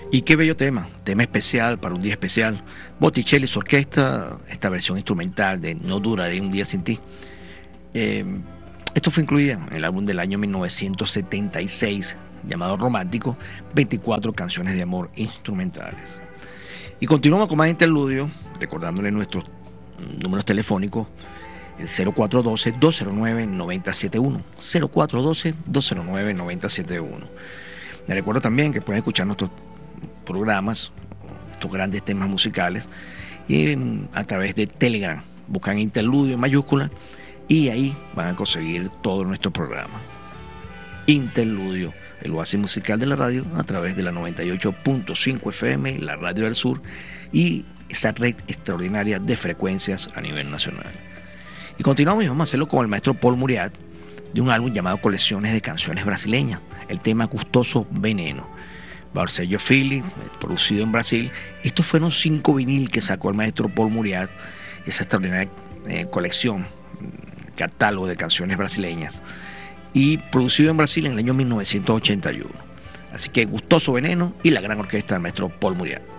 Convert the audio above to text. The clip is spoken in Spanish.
Y qué bello tema especial para un día especial. Botticelli y su orquesta, esta versión instrumental de No duraré un día sin ti. Esto fue incluido en el álbum del año 1976 llamado Romántico, 24 canciones de amor instrumentales. Y continuamos con más interludio, recordándole nuestros números telefónicos, el 0412-209-9071, 0412-209-9071. Les recuerdo también que pueden escuchar nuestros programas, estos grandes temas musicales, y a través de Telegram. Buscan Interludio en mayúscula y ahí van a conseguir todos nuestros programas. Interludio, el oasis musical de la radio, a través de la 98.5 FM, la Radio del Sur, y esa red extraordinaria de frecuencias a nivel nacional. Y continuamos y vamos a hacerlo con el maestro Paul Muriat, de un álbum llamado Colecciones de Canciones Brasileñas, el tema Gustoso Veneno, bajo el sello Philips, producido en Brasil. Estos fueron 5 vinil que sacó el maestro Paul Muriat, esa extraordinaria colección, catálogo de canciones brasileñas, y producido en Brasil en el año 1981. Así que Gustoso Veneno y la gran orquesta del maestro Paul Muriat.